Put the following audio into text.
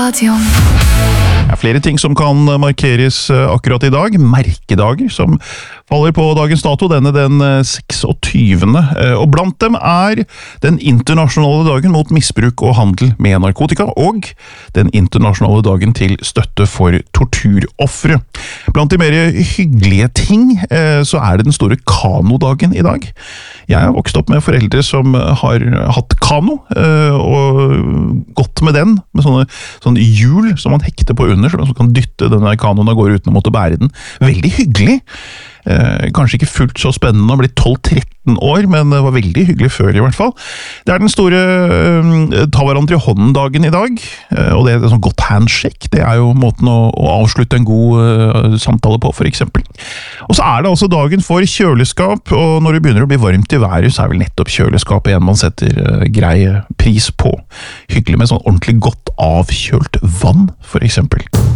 Det er flere ting som kan markeres akkurat i dag. Merkedager som faller på dagens dato, denne den 26. Og blant dem er den internasjonale dagen mot misbruk og handel med narkotika, og den internasjonale dagen til støtte for torturoffere. Blant de mer hyggelige ting så er det den store kanodagen i dag. Jeg har vokst opp med foreldre som har hatt kano, og gått med den, med sånne hjul som man hekter på under, så man kan dytte denne kanoen og går uten å måtte bære den. Veldig hyggelig. Kanskje ikke fullt så spennende å bli 12-13 år, men det var veldig hyggelig før i hvert fall. Det er den store ta hverandre i hånden-dagen i dag, og det er sånn godt handshake. Det er jo måten å avslutte en god samtale på, for eksempel. Og så er det altså dagen for kjøleskap, og når det begynner å bli varmt i været, så er vel nettopp kjøleskapet en man setter grei pris på. Hyggelig med sånn ordentlig godt avkjølt vann, for eksempel.